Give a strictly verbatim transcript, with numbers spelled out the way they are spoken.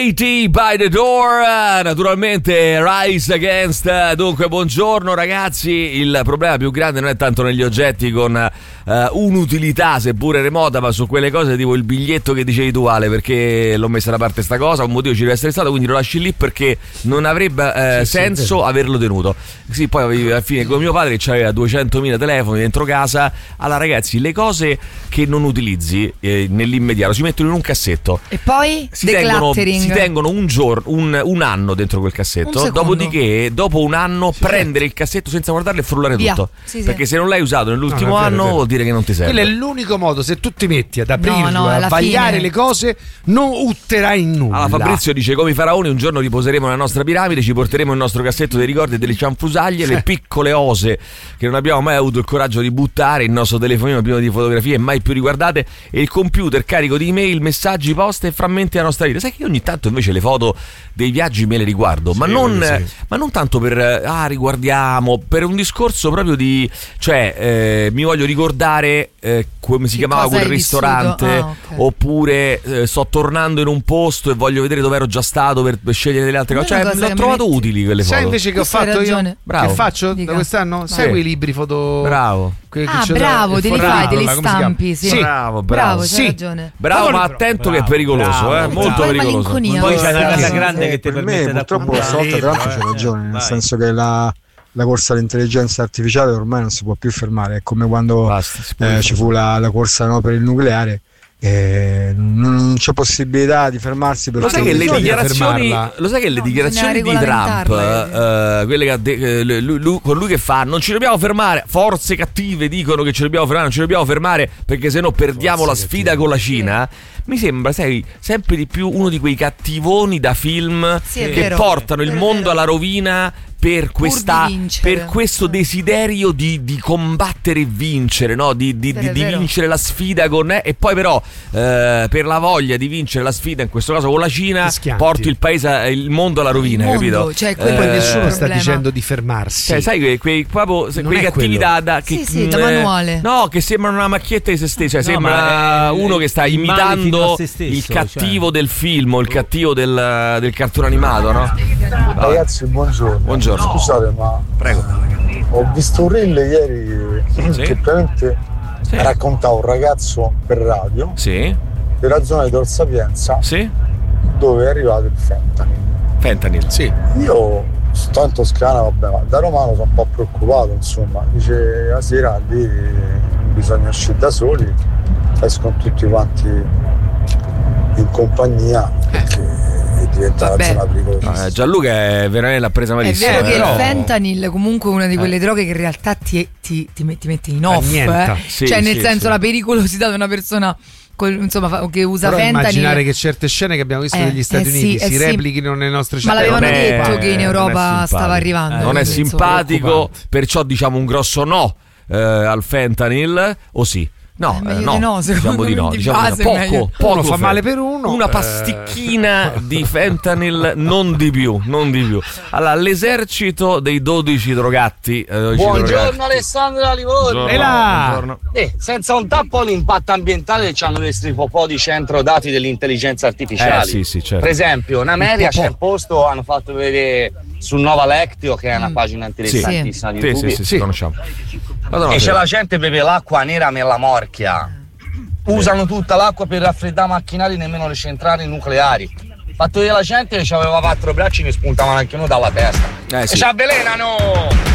By the Door, naturalmente Rise Against. Dunque buongiorno ragazzi, il problema più grande non è tanto negli oggetti con uh, un'utilità seppure remota, ma su quelle cose tipo il biglietto che dicevi tu Ale, perché l'ho messa da parte sta cosa, un motivo ci deve essere stato, quindi lo lasci lì perché non avrebbe uh, sì, senso sì, averlo tenuto. Sì, poi alla fine con mio padre che aveva duecentomila telefoni dentro casa. Allora ragazzi, le cose che non utilizzi eh, nell'immediato si mettono in un cassetto e poi si tengono, si tengono un giorno, un, un anno dentro quel cassetto, dopodiché dopo un anno sì, prendere il cassetto senza guardarlo e frullare Via. tutto sì, perché sì. se non l'hai usato nell'ultimo no, vero, anno vuol dire che non ti serve. Quello è l'unico modo, se tu ti metti ad aprirlo, no, no, a vagliare fine. le cose, non utterai in nulla. Allora Fabrizio dice: come i faraoni un giorno riposeremo nella nostra piramide, ci porteremo il nostro cassetto dei ricordi e delle cianfrusaglie, le piccole ose che non abbiamo mai avuto il coraggio di buttare, il nostro telefonino pieno di fotografie mai più riguardate e il computer carico di email, messaggi, post e frammenti della nostra vita. Sai che ogni tanto invece le foto dei viaggi me le riguardo, sì, ma, non, sì. ma non tanto per ah riguardiamo, per un discorso proprio di, cioè eh, mi voglio ricordare eh, come si che chiamava quel ristorante, ah, okay. oppure eh, sto tornando in un posto e voglio vedere dove ero già stato per, per scegliere delle altre cose, cioè l'ho trovato metti... utili quelle foto. Sai invece che ho fatto io? Bravo. Che faccio Dica. da quest'anno? Sai quei libri foto? Bravo. Que- ah bravo, te li fai delle stampi, sì. sì. Bravo, bravo, bravo, c'hai sì. ragione. Bravo, ma attento bravo, che è pericoloso, bravo, eh, molto bravo. pericoloso. Poi c'è una casa grande che ti per permette me, da purtroppo stavolta tra l'altro c'è ragione, nel senso che la la corsa all'intelligenza artificiale ormai non si può più fermare, è come quando Basta, eh, ci fu la, la corsa no, per il nucleare. Eh, non c'è possibilità di fermarsi per lo sai che le dichiarazioni lo sai che le no, dichiarazioni di Trump uh, quelle che de- lui, lui, con lui che fa non ci dobbiamo fermare, forze cattive dicono che ci dobbiamo fermare, non ci dobbiamo fermare perché sennò perdiamo forze la sfida cattive. Con la Cina, mi sembra sai sempre di più uno di quei cattivoni da film sì, che vero, portano il mondo vero. alla rovina per questa per questo desiderio di, di combattere e vincere, no? di, di, di, di vincere la sfida con eh, e poi però eh, per la voglia di vincere la sfida in questo caso con la Cina porti il paese il mondo alla rovina, mondo, capito? Cioè, eh, poi nessuno sta dicendo di fermarsi, cioè, sai quei, quei, proprio, quei cattivi da, da, che, sì, sì, da manuale, no, che sembrano una macchietta di se stesso, cioè no, sembra è, uno che sta imitando stesso, il cattivo cioè. del film o il cattivo del, del cartone animato, no? Ragazzi, buongiorno. Buongiorno. Scusate, ma prego. Ho visto un reel ieri sì. che praticamente sì. raccontava un ragazzo per radio sì. della zona di Tor Sapienza sì. dove è arrivato il fentanyl. Fentanyl, sì. Io sto in Toscana, vabbè, ma da romano sono un po' preoccupato, insomma. Dice la sera lì bisogna uscire da soli, escono tutti quanti in compagnia perché diventa Vabbè. la zona pericolosa. No, Gianluca è veramente l'ha presa malissimo. È vero che eh, il no. fentanyl comunque è una di quelle eh. droghe che in realtà ti, ti, ti, ti mette in off, eh. sì, cioè nel sì, senso sì. la pericolosità di una persona col, insomma che usa Però fentanyl. Immaginare che certe scene che abbiamo visto eh, negli Stati eh, Uniti sì, si eh, replichino sì. nelle nostre città. Ma l'avevano è, detto che in Europa stava arrivando. Eh, non è simpatico, perciò diciamo un grosso no eh, al fentanyl, o sì? No, eh, eh, no, no diciamo di no, di diciamo base, poco, poco uno fa male per uno, una eh. pasticchina di fentanyl, non di più, non di più. Allora, l'esercito dei dodici drogati. Eh, Buongiorno drogati. Alessandro da Livorno. E là. Eh, senza un tappo l'impatto ambientale c'hanno questi popò di centro dati dell'intelligenza artificiale. Eh, sì, sì, certo. Per esempio, in America c'è un posto, hanno fatto vedere su Nova Lectio, che è una pagina interessantissima sì. di YouTube. Sì, sì, sì, sì, conosciamo. E c'è la gente che beve l'acqua nera nella morchia. Usano tutta l'acqua per raffreddare macchinari, nemmeno le centrali nucleari. Fatto vedere la gente che aveva quattro bracci, ne spuntavano anche uno dalla testa. Eh, sì. E ci avvelenano!